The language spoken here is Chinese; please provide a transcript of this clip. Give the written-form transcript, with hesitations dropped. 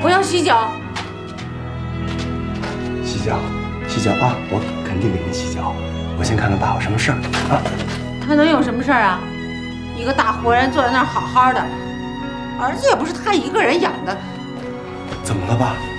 我要洗脚。 洗脚，洗脚啊！我肯定给您洗脚。我先看看爸有什么事儿啊。 他能有什么事儿啊？一个大活人坐在那儿好好的，儿子也不是他一个人养的。 怎么了，爸？